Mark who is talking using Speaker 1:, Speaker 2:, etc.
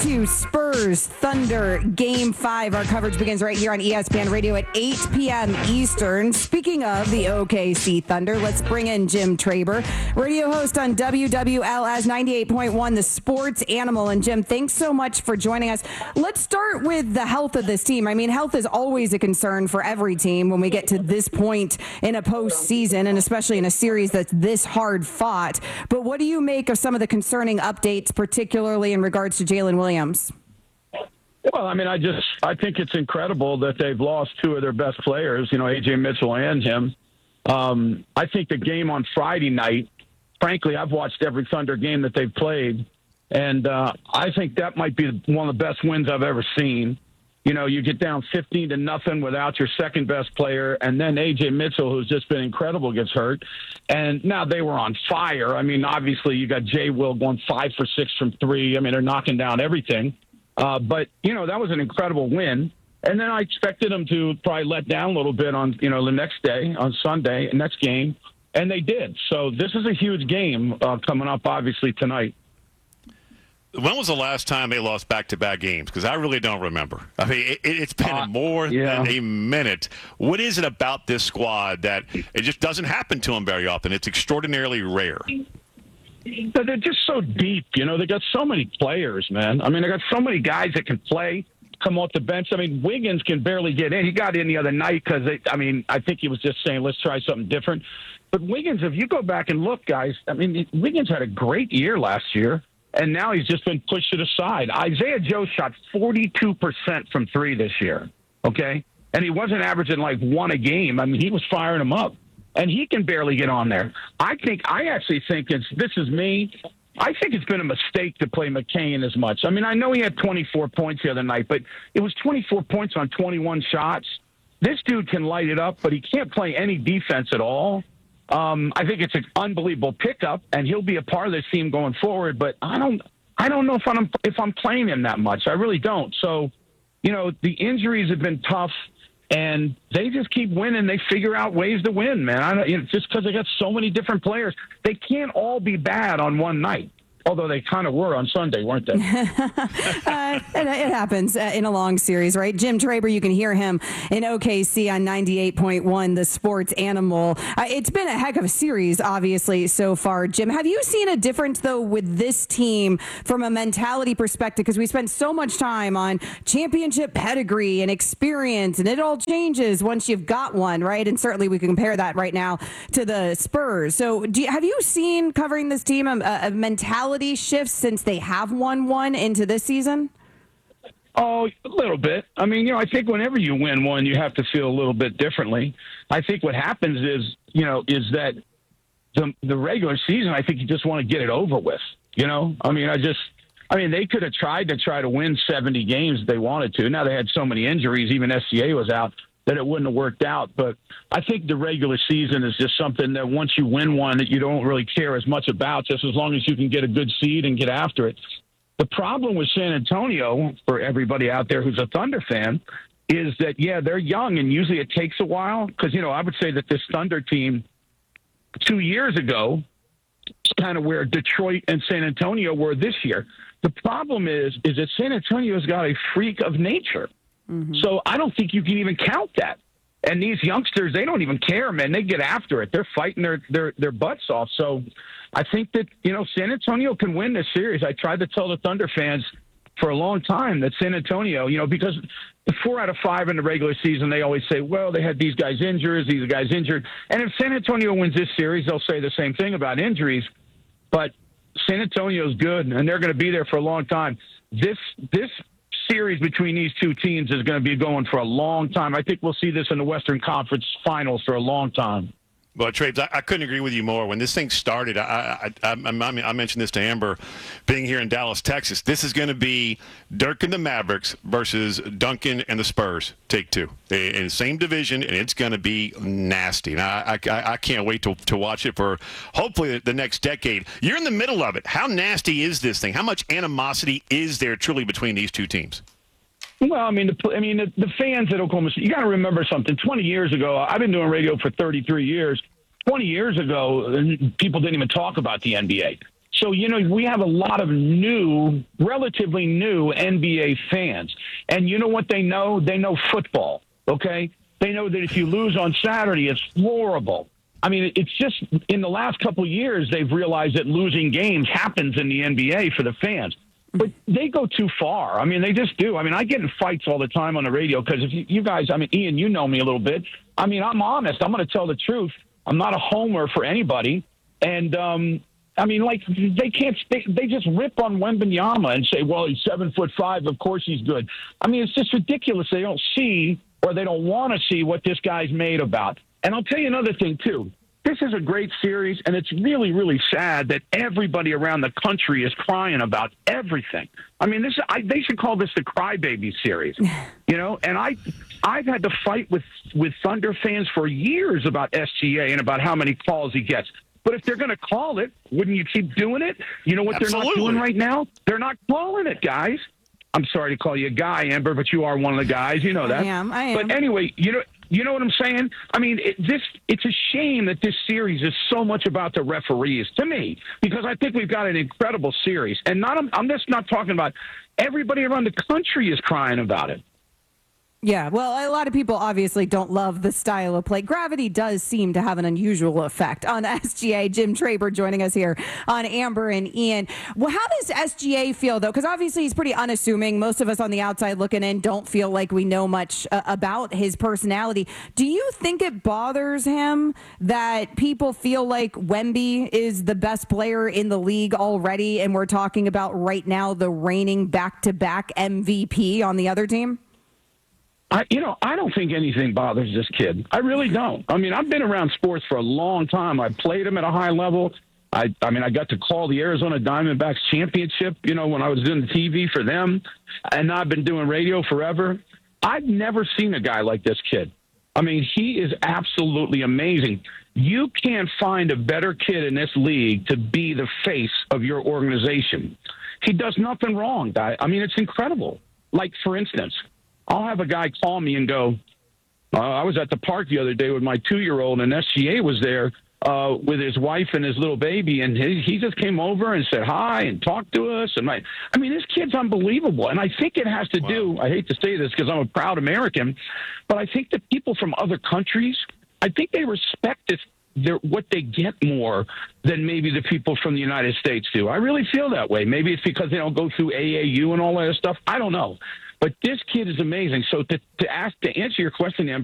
Speaker 1: to Spurs Thunder Game 5. Our coverage begins right here on ESPN Radio at 8 p.m. Eastern. Speaking of the OKC Thunder, let's bring in Jim Traber, radio host on WWLS 98.1, the sports animal. And Jim, thanks so much for joining us. Let's start with the health of this team. I mean, health is always a concern for every team when we get to this point in a postseason, and especially in a series that's this hard fought. But what do you make of some of the concerning updates, particularly in regards to Jalen Williams?
Speaker 2: Well, I mean, I think it's incredible that they've lost two of their best players, A.J. Mitchell and him. I think the game on Friday night, frankly, I've watched every Thunder game that they've played, and I think that might be one of the best wins I've ever seen. You get down 15-0 without your second best player, and then A.J. Mitchell, who's just been incredible, gets hurt. And now they were on fire. I mean, obviously, you got Jay Will going 5 for 6 from 3. I mean, they're knocking down everything. But that was an incredible win. And then I expected them to probably let down a little bit on, the next day, on Sunday, next game. And they did. So this is a huge game coming up, obviously, tonight.
Speaker 3: When was the last time they lost back-to-back games? Because I really don't remember. I mean, it's been more than a minute. What is it about this squad that it just doesn't happen to them very often? It's extraordinarily rare.
Speaker 2: They're just so deep. They got so many players, man. I mean, they got so many guys that can play, come off the bench. I mean, Wiggins can barely get in. He got in the other night because, I think he was just saying, let's try something different. But Wiggins, if you go back and look, guys, I mean, Wiggins had a great year last year. And now he's just been pushed to the side. Isaiah Joe shot 42% from 3 this year, okay? And he wasn't averaging like 1 a game. I mean, he was firing them up. And he can barely get on there. I actually think this is me. I think it's been a mistake to play McCain as much. I mean, I know he had 24 points the other night, but it was 24 points on 21 shots. This dude can light it up, but he can't play any defense at all. I think it's an unbelievable pickup, and he'll be a part of this team going forward. But I don't know if I'm playing him that much. I really don't. So, the injuries have been tough, and they just keep winning. They figure out ways to win, man. Just because they got so many different players, they can't all be bad on one night. Although they kind of were on Sunday, weren't they?
Speaker 1: It happens in a long series, right? Jim Traber, you can hear him in OKC on 98.1, the sports animal. It's been a heck of a series, obviously, so far. Jim, have you seen a difference, though, with this team from a mentality perspective? Because we spend so much time on championship pedigree and experience, and it all changes once you've got one, right? And certainly we can compare that right now to the Spurs. So have you seen, covering this team, a mentality shifts since they have won one into this season?
Speaker 2: Oh, a little bit. I mean, I think whenever you win one, you have to feel a little bit differently. I think what happens is that the regular season, I think you just want to get it over with. I mean, they could have tried to win 70 games if they wanted to. Now they had so many injuries, even SCA was out, that it wouldn't have worked out. But I think the regular season is just something that once you win one that you don't really care as much about, just as long as you can get a good seed and get after it. The problem with San Antonio, for everybody out there who's a Thunder fan, is that, they're young, and usually it takes a while. Because, I would say that this Thunder team 2 years ago is kind of where Detroit and San Antonio were this year. The problem is that San Antonio's got a freak of nature. Mm-hmm. So I don't think you can even count that. And these youngsters, they don't even care, man. They get after it. They're fighting their butts off. So I think that, San Antonio can win this series. I tried to tell the Thunder fans for a long time that San Antonio, because 4 out of 5 in the regular season, they always say, well, they had these guys injured. And if San Antonio wins this series, they'll say the same thing about injuries. But San Antonio's good, and they're going to be there for a long time. This series between these two teams is going to be going for a long time. I think we'll see this in the Western Conference Finals for a long time.
Speaker 3: Well, Trapes, I couldn't agree with you more. When this thing started, I mentioned this to Amber, being here in Dallas, Texas. This is going to be Dirk and the Mavericks versus Duncan and the Spurs, take two. In the same division, and it's going to be nasty. And I can't wait to watch it for hopefully the next decade. You're in the middle of it. How nasty is this thing? How much animosity is there truly between these two teams?
Speaker 2: Well, the fans at Oklahoma City, you got to remember something. 20 years ago, I've been doing radio for 33 years. 20 years ago, people didn't even talk about the NBA. So, we have a lot of relatively new NBA fans. And you know what they know? They know football, okay? They know that if you lose on Saturday, it's horrible. I mean, it's just in the last couple of years, they've realized that losing games happens in the NBA for the fans. But they go too far. I mean, they just do. I mean, I get in fights all the time on the radio because if you guys, I mean, Ian, you know me a little bit. I mean, I'm honest. I'm going to tell the truth. I'm not a homer for anybody. And, I mean, like, they just rip on Wembanyama and say, well, he's 7'5". Of course he's good. I mean, it's just ridiculous. They don't see or they don't want to see what this guy's made about. And I'll tell you another thing, too. This is a great series, and it's really, really sad that everybody around the country is crying about everything. I mean, they should call this the Crybaby series, And I've had to fight with Thunder fans for years about SGA and about how many calls he gets. But if they're going to call it, wouldn't you keep doing it? You know what Absolutely. They're not doing right now? They're not calling it, guys. I'm sorry to call you a guy, Amber, but you are one of the guys. You know that.
Speaker 1: I am.
Speaker 2: But anyway, you know what I'm saying? I mean, it's a shame that this series is so much about the referees to me, because I think we've got an incredible series. And I'm just not talking about everybody around the country is crying about it.
Speaker 1: Yeah, well, a lot of people obviously don't love the style of play. Gravity does seem to have an unusual effect on SGA. Jim Traber joining us here on Amber and Ian. Well, how does SGA feel, though? Because obviously he's pretty unassuming. Most of us on the outside looking in don't feel like we know much about his personality. Do you think it bothers him that people feel like Wemby is the best player in the league already, and we're talking about right now the reigning back-to-back MVP on the other team?
Speaker 2: I don't think anything bothers this kid. I really don't. I mean, I've been around sports for a long time. I played them at a high level. I got to call the Arizona Diamondbacks championship, when I was doing the TV for them. And I've been doing radio forever. I've never seen a guy like this kid. I mean, he is absolutely amazing. You can't find a better kid in this league to be the face of your organization. He does nothing wrong. I mean, it's incredible. Like, for instance, I'll have a guy call me and go, I was at the park the other day with my 2-year-old, and SGA was there with his wife and his little baby, and he just came over and said hi and talked to us. And I mean, this kid's unbelievable. And I think it has to do, I hate to say this because I'm a proud American, but I think the people from other countries, I think they respect what they get more than maybe the people from the United States do. I really feel that way. Maybe it's because they don't go through AAU and all that stuff. I don't know. But this kid is amazing. So to answer your question, Amber,